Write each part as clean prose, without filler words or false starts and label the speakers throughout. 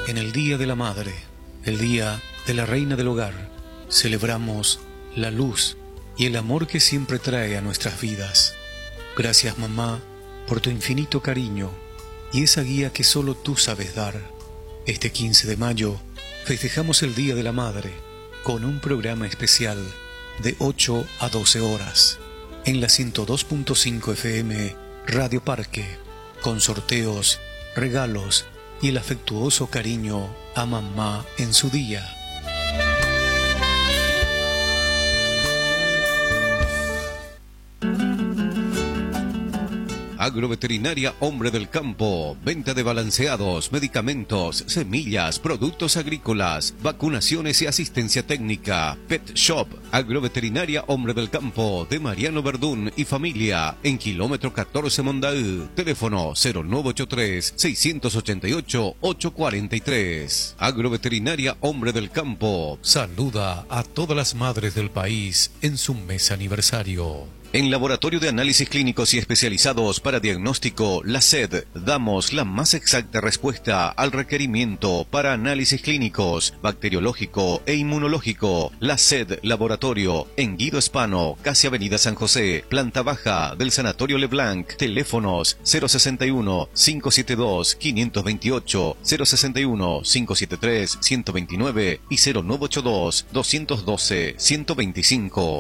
Speaker 1: En el Día de la Madre, el Día de la Reina del Hogar, celebramos la luz y el amor que siempre trae a nuestras vidas. Gracias, mamá, por tu infinito cariño y esa guía que solo tú sabes dar. Este 15 de mayo festejamos el Día de la Madre con un programa especial de 8 a 12 horas en la 102.5 FM Radio Parque, con sorteos, regalos y el afectuoso cariño a mamá en su día.
Speaker 2: Agroveterinaria Hombre del Campo, venta de balanceados, medicamentos, semillas, productos agrícolas, vacunaciones y asistencia técnica. Pet Shop, Agroveterinaria Hombre del Campo, de Mariano Verdún y familia, en kilómetro 14 Mondaú, teléfono 0983-688-843. Agroveterinaria Hombre del Campo
Speaker 1: saluda a todas las madres del país en su mes aniversario.
Speaker 2: En Laboratorio de Análisis Clínicos y Especializados para Diagnóstico, la SED, damos la más exacta respuesta al requerimiento para análisis clínicos, bacteriológico e inmunológico. La SED Laboratorio, en Guido Hispano, casi Avenida San José, planta baja del Sanatorio Leblanc. Teléfonos 061-572-528, 061-573-129 y 0982-212-125.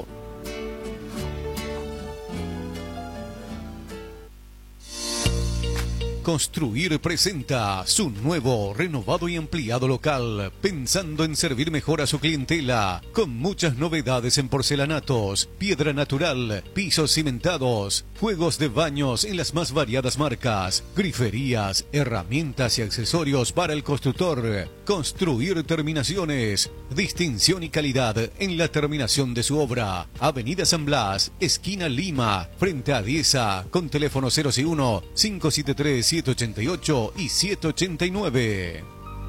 Speaker 1: Construir presenta su nuevo, renovado y ampliado local, pensando en servir mejor a su clientela, con muchas novedades en porcelanatos, piedra natural, pisos cimentados, juegos de baños en las más variadas marcas, griferías, herramientas y accesorios para el constructor. Construir terminaciones, distinción y calidad en la terminación de su obra. Avenida San Blas, esquina Lima, frente a Dieza, con teléfono 061-573-788 y 789.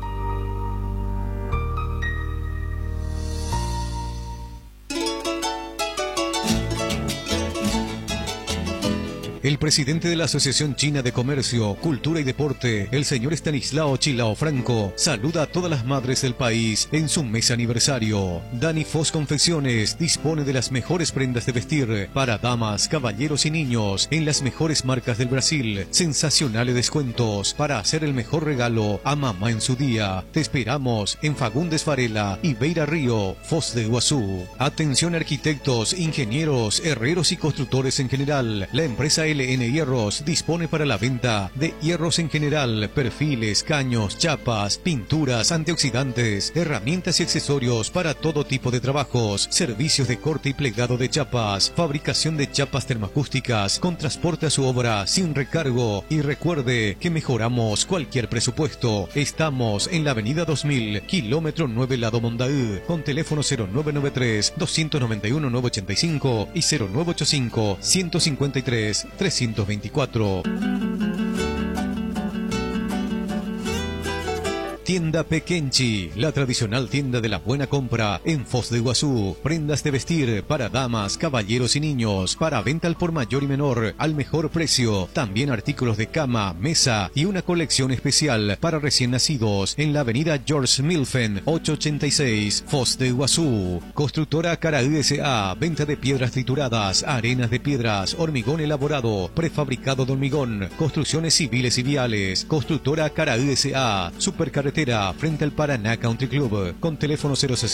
Speaker 1: El presidente de la Asociación China de Comercio, Cultura y Deporte, el señor Estanislao Chilao Franco, saluda a todas las madres del país en su mes aniversario. Dani Foz Confecciones dispone de las mejores prendas de vestir para damas, caballeros y niños en las mejores marcas del Brasil. Sensacionales descuentos para hacer el mejor regalo a mamá en su día. Te esperamos en Fagundes Varela y Beira Río, Foz de Iguazú. Atención arquitectos, ingenieros, herreros y constructores en general. La empresa LN Hierros dispone para la venta de hierros en general, perfiles, caños, chapas, pinturas, antioxidantes, herramientas y accesorios para todo tipo de trabajos, servicios de corte y plegado de chapas, fabricación de chapas termoacústicas con transporte a su obra sin recargo. Y recuerde que mejoramos cualquier presupuesto. Estamos en la avenida 2000, kilómetro 9 Lado Mondaú, con teléfono 0993-291-985 y 0985-153-324. Tienda Pequenchi, la tradicional tienda de la buena compra en Foz de Iguazú. Prendas de vestir para damas, caballeros y niños, para venta al por mayor y menor, al mejor precio. También artículos de cama, mesa y una colección especial para recién nacidos en la avenida George Milfen, 886, Foz de Iguazú. Constructora Caraí S.A., venta de piedras trituradas, arenas de piedras, hormigón elaborado, prefabricado de hormigón, construcciones civiles y viales. Constructora Caraí S.A., supercarretera frente al Paraná Country Club, con teléfono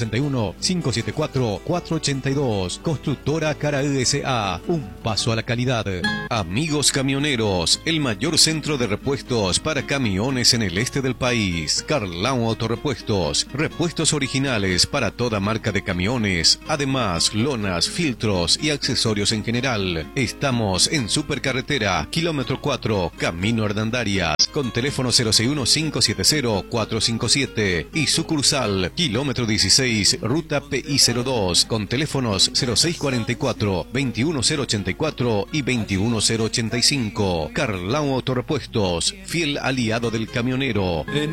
Speaker 1: 061-574-482. Constructora Caraí S.A., un paso a la calidad.
Speaker 2: Amigos camioneros, el mayor centro de repuestos para camiones en el este del país. Carlão Autorepuestos, repuestos originales para toda marca de camiones, además lonas, filtros y accesorios en general. Estamos en Supercarretera, kilómetro 4, Camino Hernandarias, con teléfono 061-570-457 y sucursal, kilómetro 16, ruta PI02, con teléfonos 0644-21084 y 21085. Carlão Autorepuestos, fiel aliado del camionero.